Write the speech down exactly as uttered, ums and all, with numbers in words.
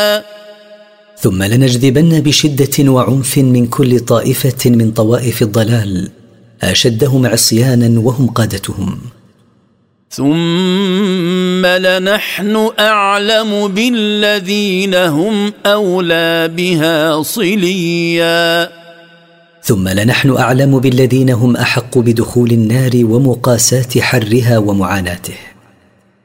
ثم لنجذبن بشدة وعنف من كل طائفة من طوائف الضلال أشدهم عصيانا وهم قادتهم. ثم لنحن أعلم بالذين هم أولى بها صليا ثم لنحن أعلم بالذين هم أحق بدخول النار ومقاساة حرها ومعاناته.